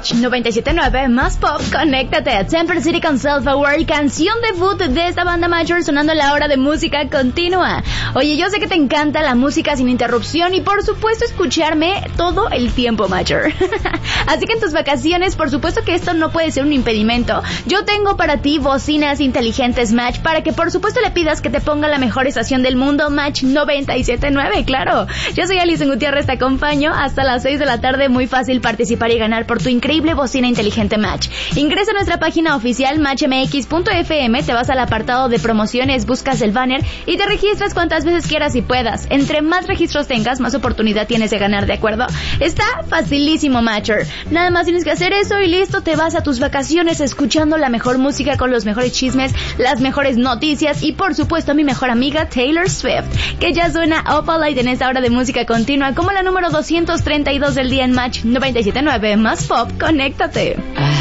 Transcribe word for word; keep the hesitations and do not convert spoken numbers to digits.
Match noventa y siete punto nueve más pop, conéctate. Temper City con Self Aware, canción debut de esta banda Major, sonando en la hora de música continua. Oye, yo sé que te encanta la música sin interrupción y por supuesto escucharme todo el tiempo, Major. Así que en tus vacaciones, por supuesto que esto no puede ser un impedimento. Yo tengo para ti bocinas inteligentes Match, para que por supuesto le pidas que te ponga la mejor estación del mundo, Match noventa y siete punto nueve, claro. Yo soy Alison Gutiérrez, te acompaño hasta las seis de la tarde. Muy fácil participar y ganar por tu increíble bocina inteligente Match. Ingresa a nuestra página oficial match m x punto f m, te vas al apartado de promociones, buscas el banner y te registras cuantas veces quieras y puedas. Entre más registros tengas, más oportunidad tienes de ganar, ¿de acuerdo? Está facilísimo, Matcher. Nada más tienes que hacer eso y listo, te vas a tus vacaciones escuchando la mejor música con los mejores chismes, las mejores noticias y por supuesto a mi mejor amiga Taylor Swift, que ya suena Opalite en esta hora de música continua como la número doscientos treinta y dos del día en Match noventa y siete punto nueve más pop, conéctate.